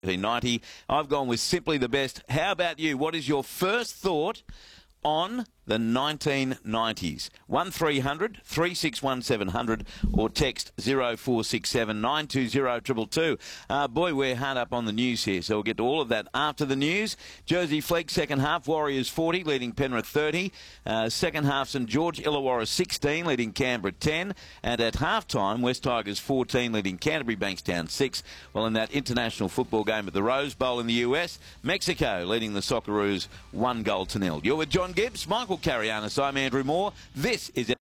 1990. I've gone with Simply the Best. How about you? What is your first thought on the 1990s? 1300 361 700 or text 0467 920 222. Boy, we're hard up on the news here, so we'll get to all of that after the news. Jersey Flegg, second half, Warriors 40, leading Penrith 30. Second half, St George Illawarra 16, leading Canberra 10. And at half-time, West Tigers 14, leading Canterbury Bankstown 6. Well, in that international football game at the Rose Bowl in the US, Mexico leading the Socceroos 1-0. You're with John Gibbs, Michael Carianis. I'm Andrew Moore. This is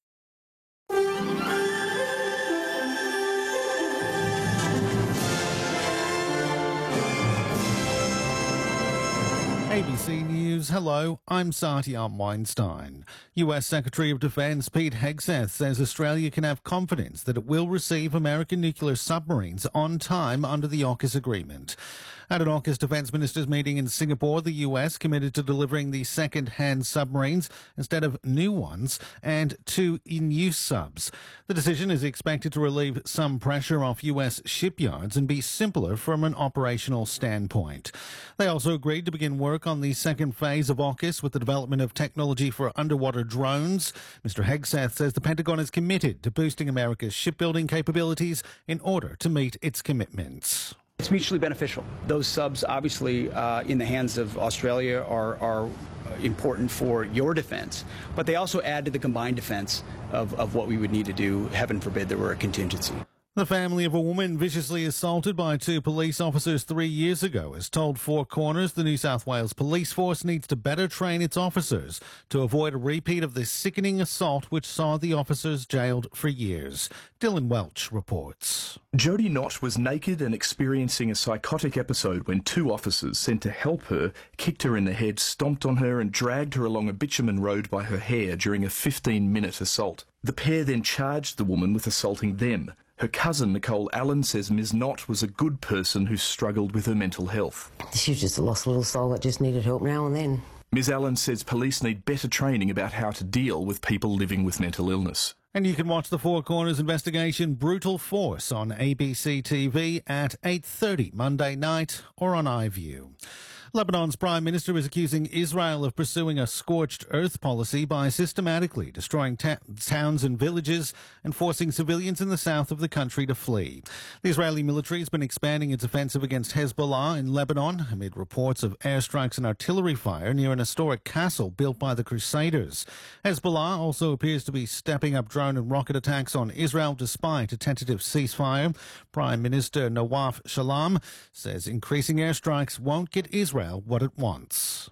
ABC News. Hello, I'm Satyam Weinstein. US Secretary of Defense Pete Hegseth says Australia can have confidence that it will receive American nuclear submarines on time under the AUKUS agreement. At an AUKUS defense ministers meeting in Singapore, the US committed to delivering the second-hand submarines instead of new ones and 2 in-use subs. The decision is expected to relieve some pressure off US shipyards and be simpler from an operational standpoint. They also agreed to begin work on the second phase of AUKUS with the development of technology for underwater drones. Mr. Hegseth says the Pentagon is committed to boosting America's shipbuilding capabilities in order to meet its commitments. It's mutually beneficial. Those subs, obviously, in the hands of Australia are important for your defense, but they also add to the combined defense of what we would need to do, heaven forbid there were a contingency. The family of a woman viciously assaulted by 2 police officers 3 years ago has told Four Corners the New South Wales Police Force needs to better train its officers to avoid a repeat of this sickening assault which saw the officers jailed for years. Dylan Welch reports. Jody Knott was naked and experiencing a psychotic episode when 2 officers sent to help her kicked her in the head, stomped on her and dragged her along a bitumen road by her hair during a 15-minute assault. The pair then charged the woman with assaulting them. Her cousin, Nicole Allen, says Ms Knott was a good person who struggled with her mental health. She was just a lost little soul that just needed help now and then. Ms Allen says police need better training about how to deal with people living with mental illness. And you can watch the Four Corners investigation Brutal Force on ABC TV at 8:30 Monday night or on iView. Lebanon's Prime Minister is accusing Israel of pursuing a scorched earth policy by systematically destroying towns and villages and forcing civilians in the south of the country to flee. The Israeli military has been expanding its offensive against Hezbollah in Lebanon amid reports of airstrikes and artillery fire near an historic castle built by the Crusaders. Hezbollah also appears to be stepping up drone and rocket attacks on Israel despite a tentative ceasefire. Prime Minister Nawaf Shalom says increasing airstrikes won't get Israel what it wants.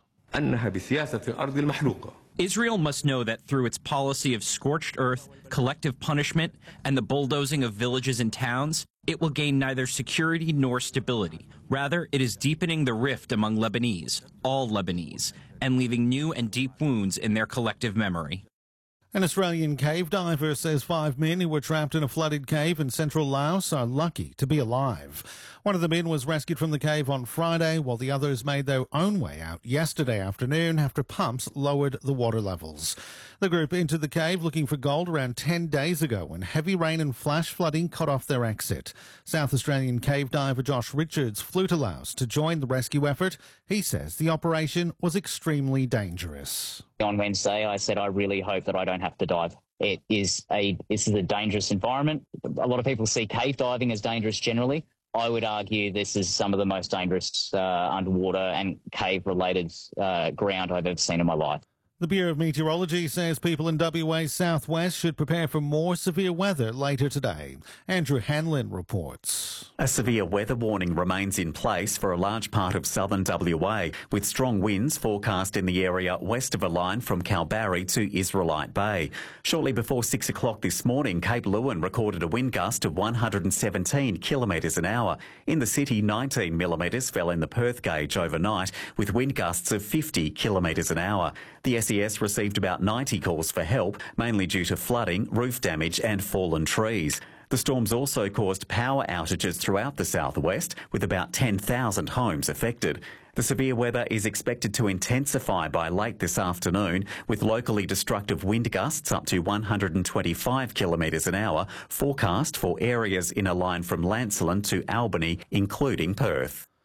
Israel must know that through its policy of scorched earth, collective punishment, and the bulldozing of villages and towns, it will gain neither security nor stability. Rather, it is deepening the rift among Lebanese, all Lebanese, and leaving new and deep wounds in their collective memory. An Australian cave diver says 5 men who were trapped in a flooded cave in central Laos are lucky to be alive. One of the men was rescued from the cave on Friday, while the others made their own way out yesterday afternoon after pumps lowered the water levels. The group entered the cave looking for gold around 10 days ago when heavy rain and flash flooding cut off their exit. South Australian cave diver Josh Richards flew to Laos to join the rescue effort. He says the operation was extremely dangerous. On Wednesday, I said I really hope that I don't have to dive. This is a dangerous environment. A lot of people see cave diving as dangerous generally. I would argue this is some of the most dangerous underwater and cave-related ground I've ever seen in my life. The Bureau of Meteorology says people in WA's southwest should prepare for more severe weather later today. Andrew Hanlon reports. A severe weather warning remains in place for a large part of southern WA, with strong winds forecast in the area west of a line from Kalbarri to Israelite Bay. Shortly before 6 o'clock this morning, Cape Leeuwin recorded a wind gust of 117 kilometres an hour. In the city, 19 millimetres fell in the Perth gauge overnight, with wind gusts of 50 kilometres an hour. The SES received about 90 calls for help, mainly due to flooding, roof damage and fallen trees. The storms also caused power outages throughout the southwest, with about 10,000 homes affected. The severe weather is expected to intensify by late this afternoon, with locally destructive wind gusts up to 125 kilometres an hour forecast for areas in a line from Lancelin to Albany, including Perth.